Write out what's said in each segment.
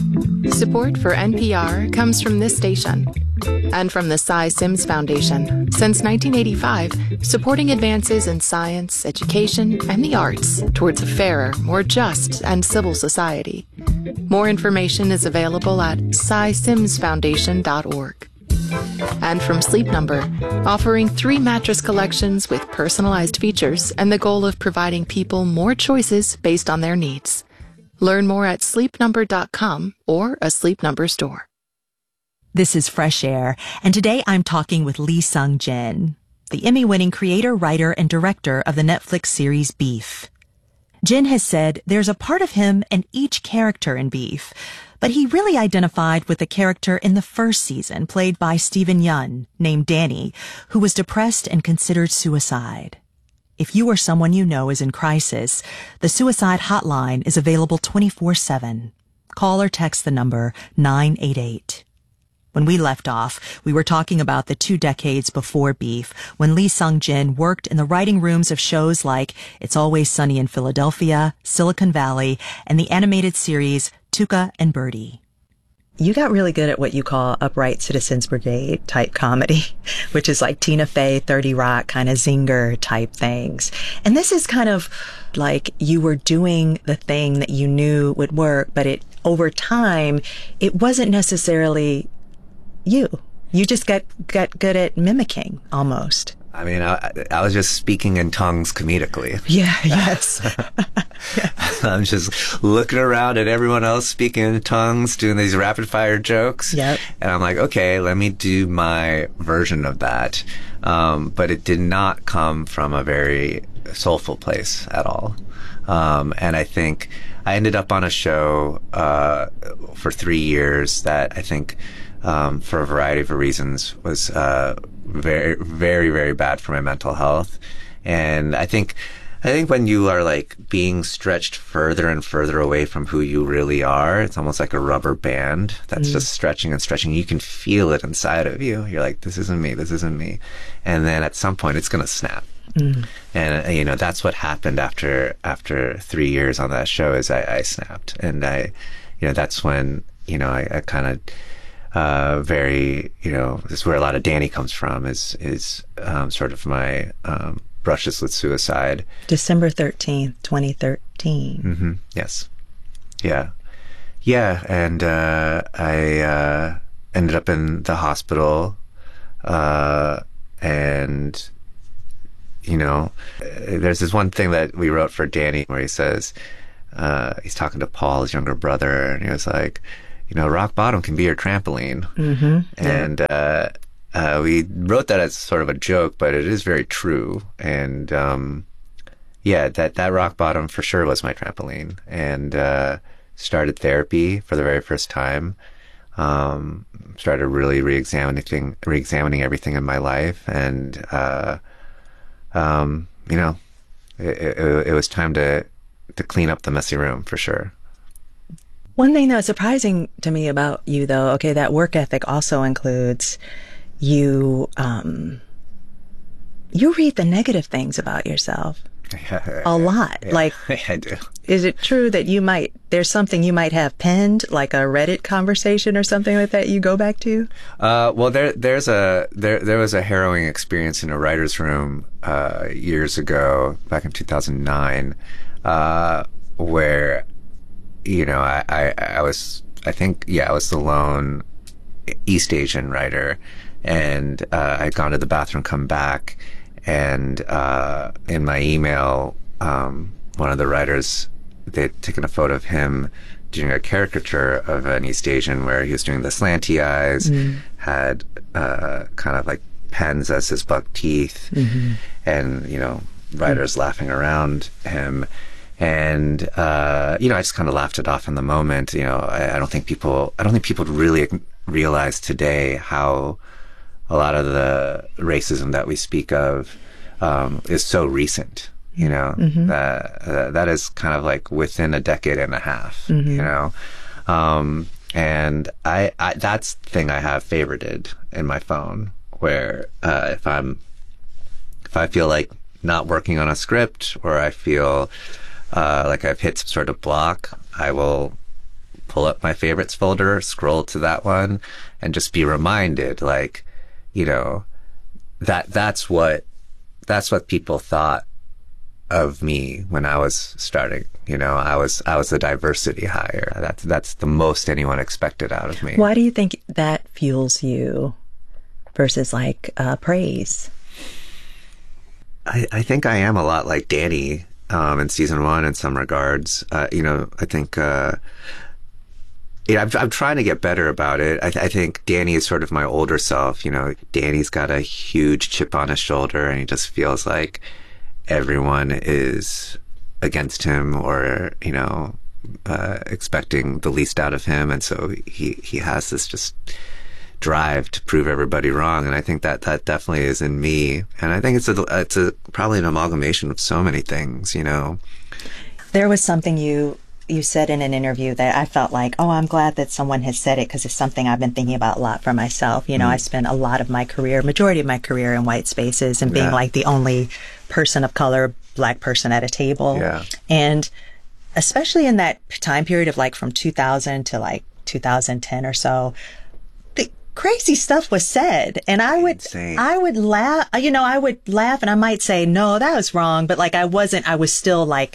Support for NPR comes from this station and from the Cy Sims Foundation. Since 1985, supporting advances in science, education, and the arts towards a fairer, more just, and civil society. More information is available at cysimsfoundation.org. And from Sleep Number, offering 3 mattress collections with personalized features and the goal of providing people more choices based on their needs. Learn more at sleepnumber.com or a Sleep Number store. This is Fresh Air, and today I'm talking with Lee Sung-jin, the Emmy-winning creator, writer, and director of the Netflix series Beef. Jin has said there's a part of him in each character in Beef, but he really identified with the character in the first season, played by Steven Yeun, named Danny, who was depressed and considered suicide. If you or someone you know is in crisis, the suicide hotline is available 24/7. Call or text the number 988. When we left off, we were talking about the 2 decades before Beef, when Lee Sung-jin worked in the writing rooms of shows like It's Always Sunny in Philadelphia, Silicon Valley, and the animated series Tuca and Birdie. You got really good at what you call upright Citizens Brigade type comedy, which is like Tina Fey, 30 Rock kind of zinger type things. And this is kind of like you were doing the thing that you knew would work, but over time, it wasn't necessarily you. You just got good at mimicking almost. I mean, I was just speaking in tongues comedically. Yeah, yes. I'm just looking around at everyone else speaking in tongues, doing these rapid fire jokes. Yep. And I'm like, okay, let me do my version of that. But it did not come from a very soulful place at all. And I think I ended up on a show for 3 years that I think for a variety of reasons was very, very, very bad for my mental health. And I think when you are like being stretched further and further away from who you really are, it's almost like a rubber band that's just stretching and stretching. You can feel it inside of you. You're like, this isn't me, this isn't me. And then at some point it's going to snap. And, you know, that's what happened after 3 years on that show is I snapped. And that's when, I kind of, very, this is where a lot of Danny comes from is sort of my, brushes with suicide. December 13th, 2013. Mm-hmm. Yes. Yeah. Yeah. And, I, ended up in the hospital, and, there's this one thing that we wrote for Danny where he says, he's talking to Paul, his younger brother, and he was like, rock bottom can be your trampoline. Mm-hmm. And, we wrote that as sort of a joke, but it is very true. And, that rock bottom for sure was my trampoline, and, started therapy for the very first time. Started really re-examining everything in my life. And, it was time to clean up the messy room for sure. One thing that was surprising to me about you, though, okay, that work ethic also includes you read the negative things about yourself a lot. Yeah, like, I do. Is it true that there's something you might have penned, like a Reddit conversation or something like that you go back to? Well, there was a harrowing experience in a writer's room, years ago, back in 2009, where, I was the lone East Asian writer, and I'd gone to the bathroom, come back, and in my email, one of the writers, they'd taken a photo of him doing a caricature of an East Asian where he was doing the slanty eyes, had kind of like pens as his buck teeth, and writers laughing around him. And, I just kind of laughed it off in the moment. I don't think people really realize today how a lot of the racism that we speak of, is so recent, that is kind of like within a decade and a half, and I that's the thing I have favorited in my phone, where, if I feel like not working on a script, or I feel, like I've hit some sort of block, I will pull up my favorites folder, scroll to that one, and just be reminded, like, you know, that's what people thought of me when I was starting. You know, I was the diversity hire. That's the most anyone expected out of me. Why do you think that fuels you versus like praise? I think I am a lot like Danny in season 1 in some regards. You know, I think I'm trying to get better about it. I think Danny is sort of my older self. You know, Danny's got a huge chip on his shoulder, and he just feels like everyone is against him, or, you know, expecting the least out of him, and so he has this just drive to prove everybody wrong. And I think that definitely is in me, and I think it's probably an amalgamation of so many things, you know. There was something you said in an interview that I felt like, oh, I'm glad that someone has said it, because it's something I've been thinking about a lot for myself. You know, I spent a lot of my career, majority of my career, in white spaces, and being like the only person of color, Black person at a table. Yeah. And especially in that time period of like from 2000 to like 2010 or so, crazy stuff was said, and I would laugh, you know, I would laugh, and I might say, no, that was wrong. But like, I was still like,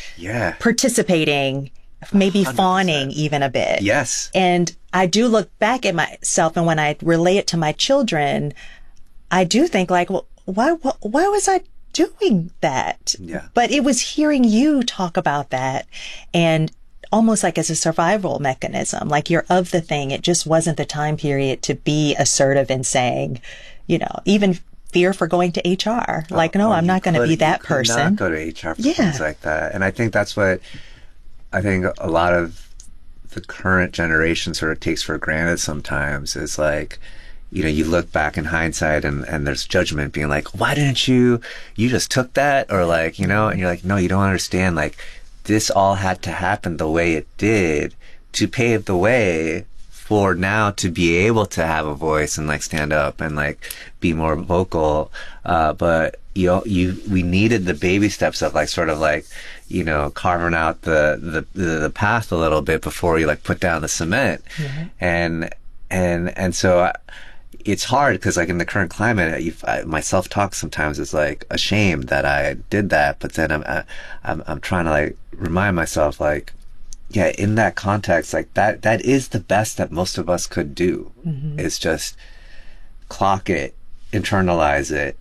participating, maybe 100%. Fawning even a bit. Yes. And I do look back at myself, and when I relay it to my children, I do think like, well, why was I doing that? Yeah. But it was hearing you talk about that, and almost like as a survival mechanism, like you're of the thing. It just wasn't the time period to be assertive in saying, you know, even fear for going to HR. Like, no, I'm not going to be that person. Not go to HR for things like that. And I think that's what I think a lot of the current generation sort of takes for granted sometimes, is like, you know, you look back in hindsight and there's judgment being like, why didn't you just took that? Or like, you know, and you're like, no, you don't understand. Like, this all had to happen the way it did to pave the way for now to be able to have a voice and like stand up and like be more vocal. But we needed the baby steps of like sort of like, you know, carving out the path a little bit before you like put down the cement. Mm-hmm. And so it's hard because like in the current climate, my self-talk sometimes is like ashamed that I did that, but then I'm trying to like remind myself like, yeah, in that context, like that is the best that most of us could do. Mm-hmm. Is just clock it, internalize it,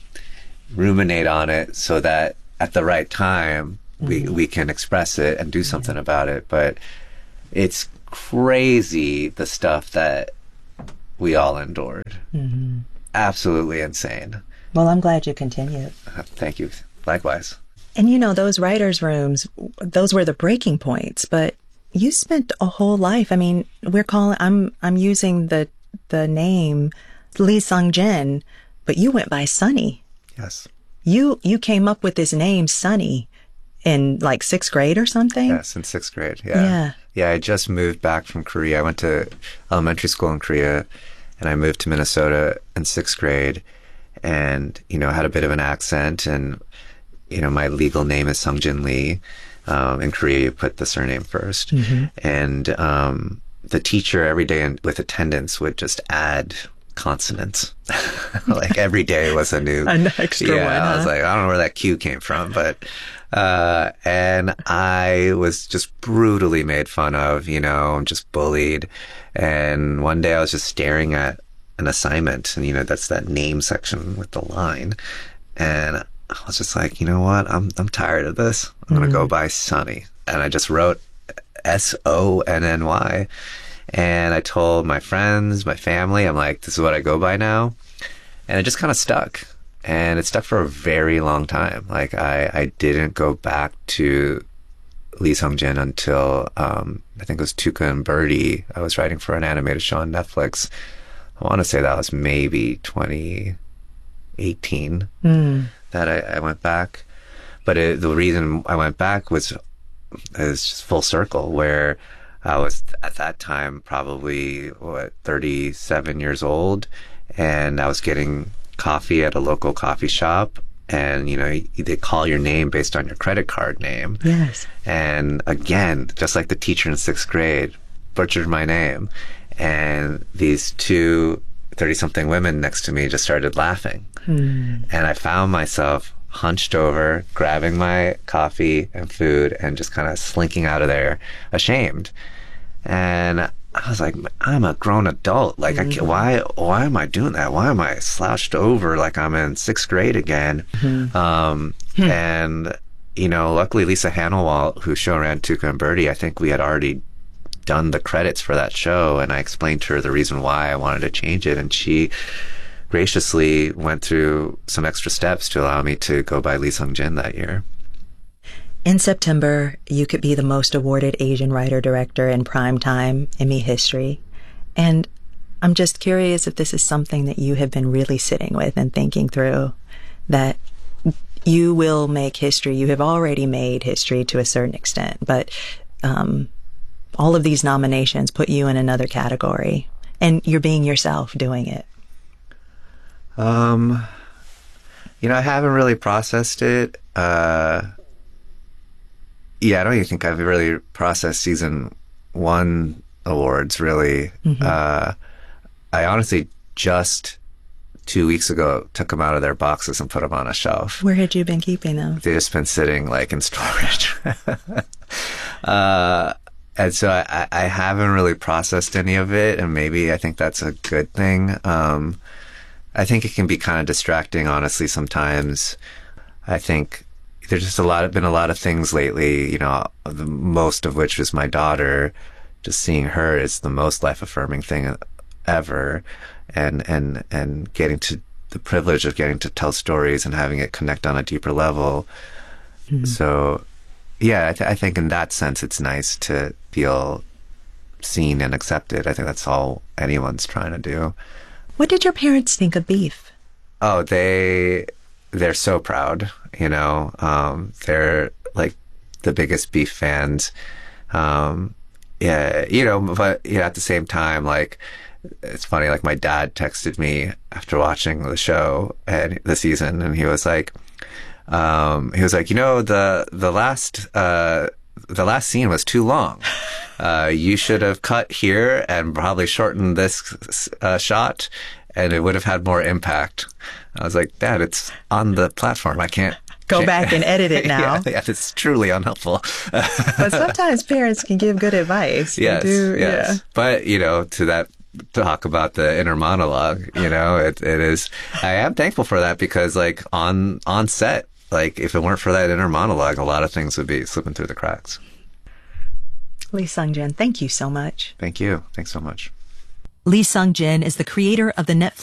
ruminate on it, so that at the right time we can express it and do something about it. But it's crazy the stuff that we all endured. Mm-hmm. Absolutely insane. Well, I'm glad you continued. Thank you. Likewise. And you know, those writers' rooms, those were the breaking points, but you spent a whole life. I mean, I'm using the name Lee Sung-jin, but you went by Sonny. Yes. You came up with this name, Sonny, in like 6th grade or something? Yes, in 6th grade. Yeah. Yeah, I just moved back from Korea. I went to elementary school in Korea, and I moved to Minnesota in 6th grade, and, you know, had a bit of an accent, and, you know, my legal name is Sung-jin Lee. In Korea, you put the surname first. Mm-hmm. And the teacher every day with attendance would just add consonants. Like every day was a new... An extra one, I was like, I don't know where that Q came from, but... and I was just brutally made fun of, you know, just bullied. And one day I was just staring at an assignment, and, you know, that's that name section with the line. And I was just like, you know what? I'm tired of this. I'm going to go by Sonny. And I just wrote Sonny. And I told my friends, my family, I'm like, this is what I go by now. And it just kind of stuck. And it stuck for a very long time. Like, I didn't go back to Lee Sung-jin until, I think it was Tuca and Birdie. I was writing for an animated show on Netflix. I want to say that was maybe 2018 that I went back. But the reason I went back is just full circle, where I was at that time probably 37 years old, and I was getting coffee at a local coffee shop, and they call your name based on your credit card name. Yes. And again, just like the teacher in 6th grade butchered my name, and these two 30-something women next to me just started laughing. And I found myself hunched over, grabbing my coffee and food, and just kind of slinking out of there, ashamed. And I was like, I'm a grown adult. Like, why am I doing that? Why am I slouched over like I'm in 6th grade again? And, luckily Lisa Hanelwalt, who show ran Tuca and Birdie, I think we had already done the credits for that show, and I explained to her the reason why I wanted to change it, and she graciously went through some extra steps to allow me to go by Lee Sung-jin that year. In September, you could be the most awarded Asian writer-director in primetime Emmy history. And I'm just curious if this is something that you have been really sitting with and thinking through, that you will make history. You have already made history to a certain extent, but all of these nominations put you in another category, and you're being yourself doing it. I haven't really processed it. I don't even think I've really processed season 1 awards, really. I honestly just 2 weeks ago took them out of their boxes and put them on a shelf. Where had you been keeping them? They've just been sitting in storage. And so I haven't really processed any of it, and maybe I think that's a good thing. I think it can be kind of distracting, honestly, sometimes. I think there's just been a lot of things lately, the most of which is my daughter. Just seeing her is the most life-affirming thing ever, and getting to the privilege of getting to tell stories and having it connect on a deeper level. So, yeah, I think in that sense it's nice to feel seen and accepted. I think that's all anyone's trying to do. What did your parents think of Beef? Oh, they're so proud, they're like the biggest Beef fans. But at the same time, it's funny, my dad texted me after watching the show and the season, and he was like, the last scene was too long. You should have cut here and probably shortened this shot, and it would have had more impact. I was like, Dad, it's on the platform. I can't go back and edit it now. Yeah, it's truly unhelpful. But sometimes parents can give good advice. Yes. Yeah. But, to that talk about the inner monologue, it is, I am thankful for that, because on set, if it weren't for that inner monologue, a lot of things would be slipping through the cracks. Lee Sung-jin, thank you so much. Thank you. Thanks so much. Lee Sung-jin is the creator of the Netflix